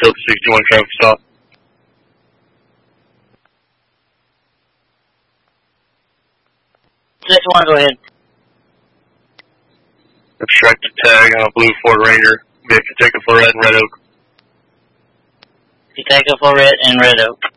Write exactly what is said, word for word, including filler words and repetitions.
Delta sixty-one traffic stop. sixty-one, go ahead. Obstructed tag on a blue Ford Ranger. We have Kentucky for Red and Red Oak. Kentucky for Red and Red Oak.